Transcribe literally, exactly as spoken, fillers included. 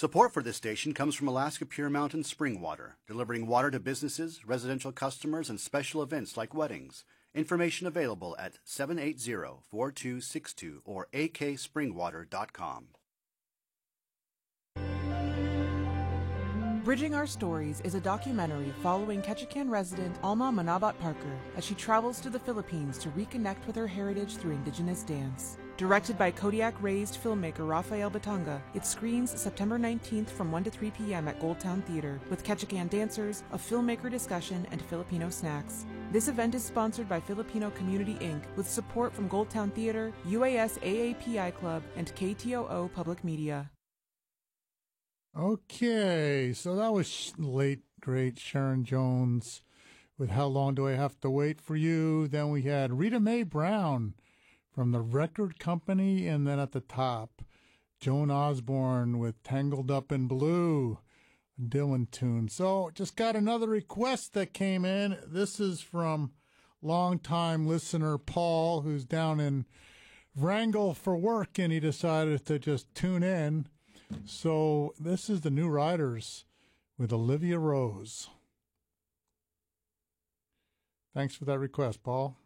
Support for this station comes from Alaska Pure Mountain Spring Water, delivering water to businesses, residential customers, and special events like weddings. Information available at seven eight zero, four two six two or a k spring water dot com. Bridging Our Stories is a documentary following Ketchikan resident Alma Manabat Parker as she travels to the Philippines to reconnect with her heritage through indigenous dance. Directed by Kodiak-raised filmmaker Rafael Batanga, it screens September nineteenth from one to three p.m. at Goldtown Theater with Ketchikan dancers, a filmmaker discussion, and Filipino snacks. This event is sponsored by Filipino Community Incorporated with support from Goldtown Theater, U A S A A P I Club, and K T O O Public Media. Okay, so that was late, great Sharon Jones with How Long Do I Have to Wait for You? Then we had Rita Mae Brown from the record company, and then at the top, Joan Osborne with Tangled Up in Blue, a Dylan tune. So just got another request that came in. This is from longtime listener Paul, who's down in Wrangell for work, and he decided to just tune in. So this is the New Riders with Olivia Rose. Thanks for that request, Paul.